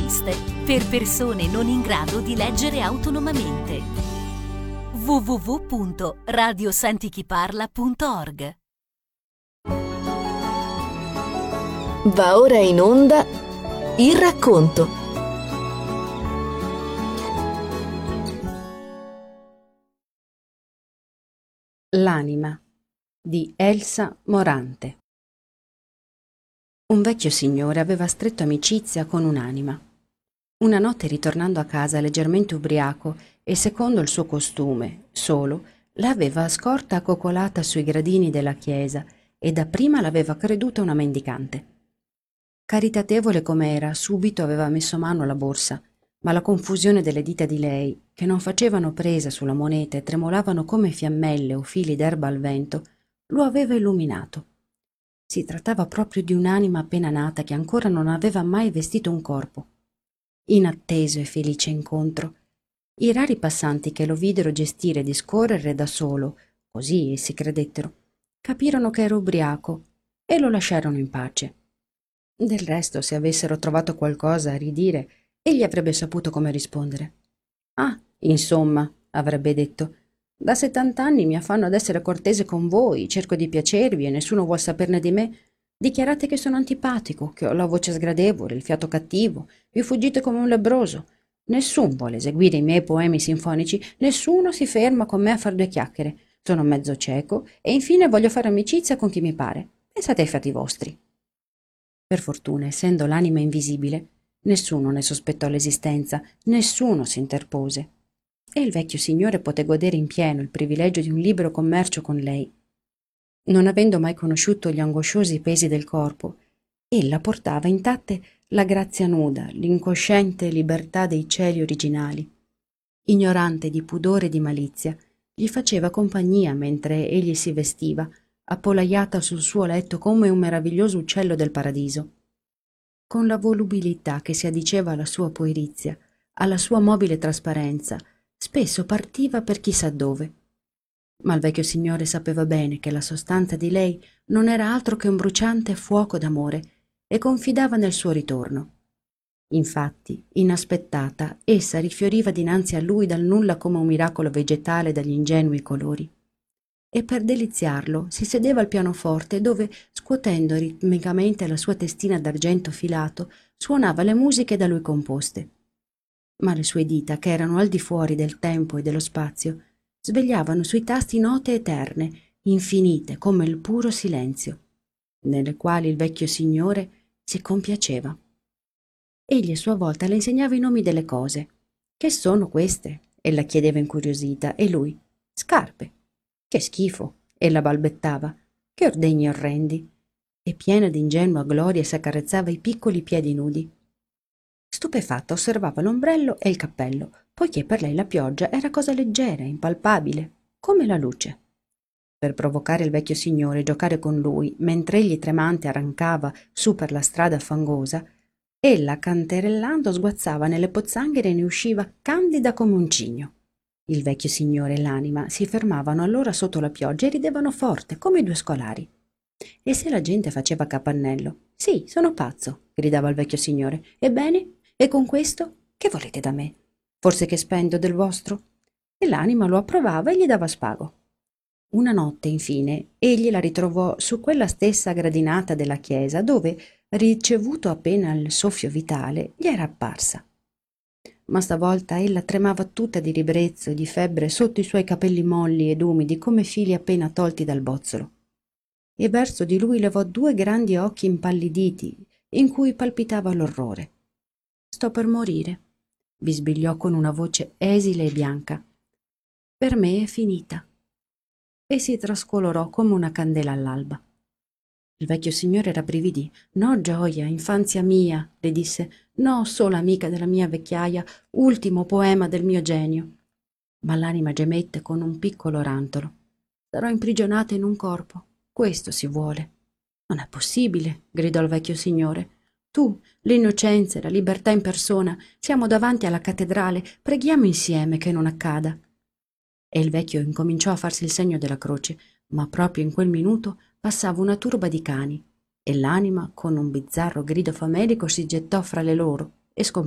riviste per persone non in grado di leggere autonomamente. www.radiosantichiparla.org. Va ora in onda Il racconto. L'anima di Elsa Morante. Un vecchio signore aveva stretto amicizia con un'anima. Una notte, ritornando a casa leggermente ubriaco e secondo il suo costume, solo, l'aveva scorta accoccolata sui gradini della chiesa e dapprima l'aveva creduta una mendicante. Caritatevole com'era, subito aveva messo mano alla borsa, ma la confusione delle dita di lei, che non facevano presa sulla moneta e tremolavano come fiammelle o fili d'erba al vento, lo aveva illuminato. Si trattava proprio di un'anima appena nata che ancora non aveva mai vestito un corpo. Inatteso e felice incontro. I rari passanti che lo videro gestire e discorrere da solo, così essi credettero, capirono che era ubriaco e lo lasciarono in pace. Del resto, se avessero trovato qualcosa a ridire, egli avrebbe saputo come rispondere. «Ah, insomma», avrebbe detto, «da 70 anni mi affanno ad essere cortese con voi, cerco di piacervi e nessuno vuol saperne di me. Dichiarate che sono antipatico, che ho la voce sgradevole, il fiato cattivo, vi fuggite come un lebbroso. Nessuno vuole eseguire i miei poemi sinfonici, nessuno si ferma con me a far due chiacchiere. Sono mezzo cieco e infine voglio fare amicizia con chi mi pare. Pensate ai fatti vostri». Per fortuna, essendo l'anima invisibile, nessuno ne sospettò l'esistenza, nessuno si interpose. E il vecchio signore poté godere in pieno il privilegio di un libero commercio con lei. Non avendo mai conosciuto gli angosciosi pesi del corpo, ella portava intatte la grazia nuda, l'incosciente libertà dei cieli originali. Ignorante di pudore e di malizia, gli faceva compagnia mentre egli si vestiva, appollaiata sul suo letto come un meraviglioso uccello del paradiso. Con la volubilità che si addiceva alla sua puerizia, alla sua mobile trasparenza, spesso partiva per chissà dove. Ma il vecchio signore sapeva bene che la sostanza di lei non era altro che un bruciante fuoco d'amore e confidava nel suo ritorno. Infatti, inaspettata, essa rifioriva dinanzi a lui dal nulla come un miracolo vegetale dagli ingenui colori. E per deliziarlo si sedeva al pianoforte dove, scuotendo ritmicamente la sua testina d'argento filato, suonava le musiche da lui composte. Ma le sue dita, che erano al di fuori del tempo e dello spazio, svegliavano sui tasti note eterne, infinite come il puro silenzio, nelle quali il vecchio signore si compiaceva. Egli a sua volta le insegnava i nomi delle cose. «Che sono queste?» ella chiedeva incuriosita, e lui «Scarpe». «Che schifo!» ella balbettava. «Che ordegni orrendi!» e piena d'ingenua gloria s'accarezzava i piccoli piedi nudi. Stupefatta osservava l'ombrello e il cappello, poiché per lei la pioggia era cosa leggera, impalpabile, come la luce. Per provocare il vecchio signore e giocare con lui, mentre egli tremante arrancava su per la strada fangosa, ella, canterellando, sguazzava nelle pozzanghere e ne usciva candida come un cigno. Il vecchio signore e l'anima si fermavano allora sotto la pioggia e ridevano forte, come due scolari. E se la gente faceva capannello? «Sì, sono pazzo», gridava il vecchio signore. «Ebbene? E con questo? Che volete da me? Forse che spendo del vostro?» E l'anima lo approvava e gli dava spago. Una notte, infine, egli la ritrovò su quella stessa gradinata della chiesa dove, ricevuto appena il soffio vitale, gli era apparsa. Ma stavolta ella tremava tutta di ribrezzo e di febbre sotto i suoi capelli molli ed umidi come fili appena tolti dal bozzolo. E verso di lui levò 2 grandi occhi impalliditi in cui palpitava l'orrore. «Sto per morire», bisbigliò con una voce esile e bianca. «Per me è finita». E si trascolorò come una candela all'alba. Il vecchio signore rabbrividì. «No, gioia, infanzia mia», le disse, «no, sola amica della mia vecchiaia, ultimo poema del mio genio». Ma l'anima gemette con un piccolo rantolo. «Sarò imprigionata in un corpo, questo si vuole». «Non è possibile», gridò il vecchio signore. «Tu, l'innocenza e la libertà in persona, siamo davanti alla cattedrale, preghiamo insieme che non accada». E il vecchio incominciò a farsi il segno della croce, ma proprio in quel minuto passava una turba di cani e l'anima, con un bizzarro grido famelico, si gettò fra le loro e scomparve.